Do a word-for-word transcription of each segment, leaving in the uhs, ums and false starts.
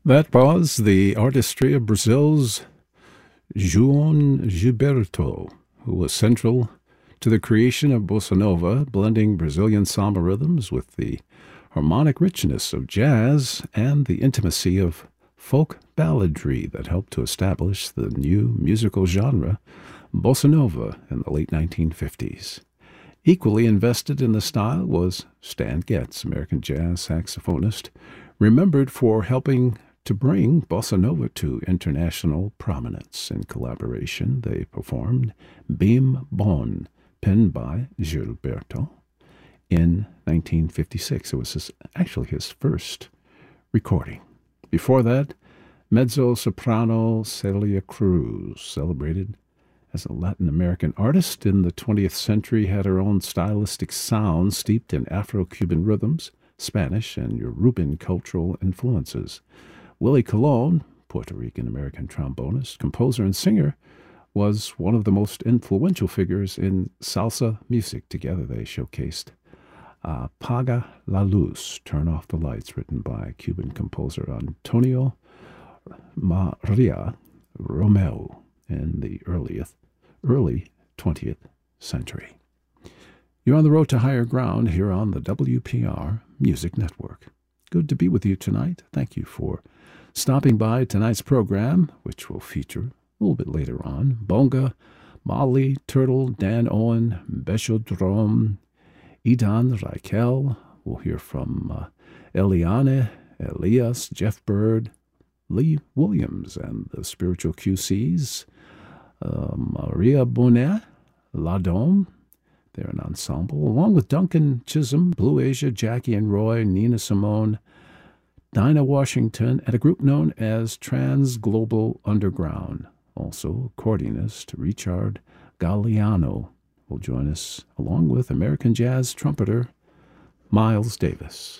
That was the artistry of Brazil's João Gilberto, who was central to the creation of bossa nova, blending Brazilian samba rhythms with the harmonic richness of jazz and the intimacy of folk balladry that helped to establish the new musical genre, bossa nova, in the late nineteen fifties. Equally invested in the style was Stan Getz, American jazz saxophonist, remembered for helping to bring bossa nova to international prominence. In collaboration, they performed Bem Bom, penned by Gilberto, in nineteen fifty-six. It was his, actually his first recording. Before that, mezzo-soprano Celia Cruz, celebrated as a Latin American artist in the twentieth century, had her own stylistic sound steeped in Afro-Cuban rhythms, Spanish and Yoruban cultural influences. Willie Colon, Puerto Rican-American trombonist, composer, and singer, was one of the most influential figures in salsa music. Together they showcased uh, Apaga la Luz, Turn Off the Lights, written by Cuban composer Antonio Maria Romeo in the earliest, early twentieth century. You're on the road to higher ground here on the W P R Music Network. Good to be with you tonight. Thank you for stopping by tonight's program, which will feature a little bit later on Bonga, Molly, Turtle, Dan Owen, Besho Drom, Idan Raquel. We'll hear from uh, Eliane, Elias, Jeff Bird, Lee Williams, and the Spiritual Q Cs, uh, Maria Bonet, La Dome. They're an ensemble, along with Duncan Chisholm, Blue Asia, Jackie and Roy, Nina Simone, Dinah Washington, and a group known as Trans Global Underground. Also, accordionist Richard Galliano will join us, along with American jazz trumpeter Miles Davis.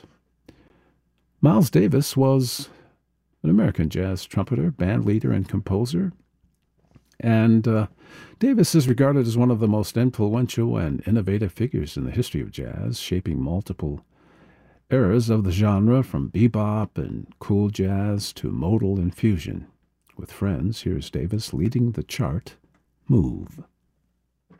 Miles Davis was an American jazz trumpeter, band leader, and composer. And uh, Davis is regarded as one of the most influential and innovative figures in the history of jazz, shaping multiple eras of the genre, from bebop and cool jazz to modal and fusion. With friends, here's Davis leading the chart, Move.